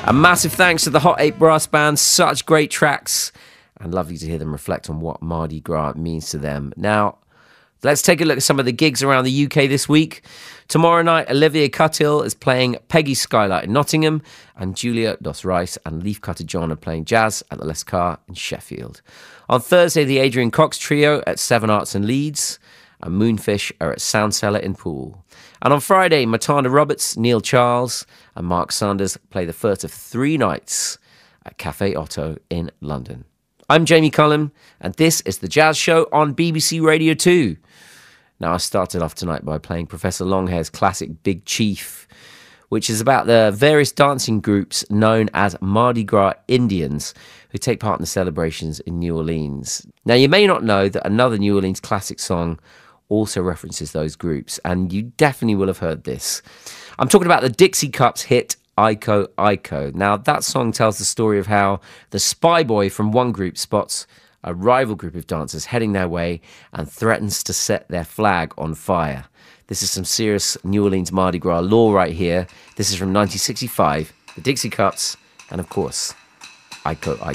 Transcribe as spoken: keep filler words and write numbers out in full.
A massive thanks to the Hot eight Brass Band. Such great tracks, and lovely to hear them reflect on what Mardi Gras means to them. Now, let's take a look at some of the gigs around the U K this week. Tomorrow night, Olivia Cuthill is playing Peggy's Skylight in Nottingham, and Julia Dos Rice and Leafcutter John are playing jazz at the Lescar in Sheffield. On Thursday, the Adrian Cox Trio at Seven Arts in Leeds, and Moonfish are at Soundcellar in Poole. And on Friday, Matana Roberts, Neil Charles and Mark Sanders play the first of three nights at Cafe Otto in London. I'm Jamie Cullum, and this is The Jazz Show on B B C Radio two. Now, I started off tonight by playing Professor Longhair's classic Big Chief, which is about the various dancing groups known as Mardi Gras Indians who take part in the celebrations in New Orleans. Now, you may not know that another New Orleans classic song also references those groups, and you definitely will have heard this. I'm talking about the Dixie Cups hit Iko Iko. Now, that song tells the story of how the spy boy from one group spots a rival group of dancers heading their way and threatens to set their flag on fire. This is some serious New Orleans Mardi Gras lore right here. This is from nineteen sixty-five, the Dixie Cups, and of course, Iko Iko.